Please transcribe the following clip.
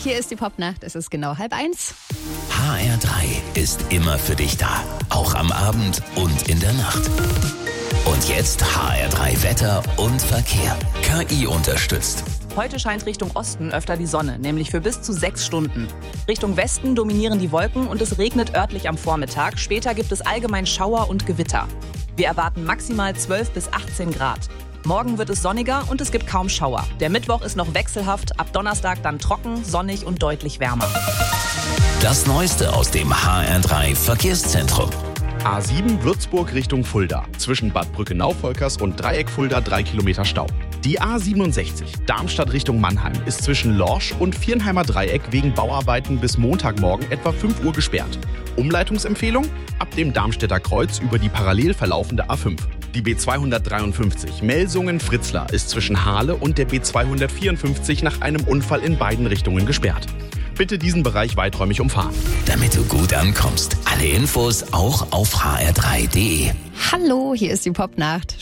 hier ist die Popnacht. Es ist genau 12:30. HR3 ist immer für dich da. Auch am Abend und in der Nacht. Und jetzt HR3 Wetter und Verkehr. KI unterstützt. Heute scheint Richtung Osten öfter die Sonne, nämlich für bis zu 6 Stunden. Richtung Westen dominieren die Wolken und es regnet örtlich am Vormittag. Später gibt es allgemein Schauer und Gewitter. Wir erwarten maximal 12 bis 18 Grad. Morgen wird es sonniger und es gibt kaum Schauer. Der Mittwoch ist noch wechselhaft, ab Donnerstag dann trocken, sonnig und deutlich wärmer. Das Neueste aus dem HR3 Verkehrszentrum. A7 Würzburg Richtung Fulda. Zwischen Bad Brückenau-Volkers und Dreieck Fulda 3 Kilometer Stau. Die A67 Darmstadt Richtung Mannheim ist zwischen Lorsch und Viernheimer Dreieck wegen Bauarbeiten bis Montagmorgen etwa 5 Uhr gesperrt. Umleitungsempfehlung? Ab dem Darmstädter Kreuz über die parallel verlaufende A5. Die B253 Melsungen-Fritzlar ist zwischen Hahle und der B254 nach einem Unfall in beiden Richtungen gesperrt. Bitte diesen Bereich weiträumig umfahren. Damit du gut ankommst. Alle Infos auch auf hr3.de. Hallo, hier ist die Popnacht.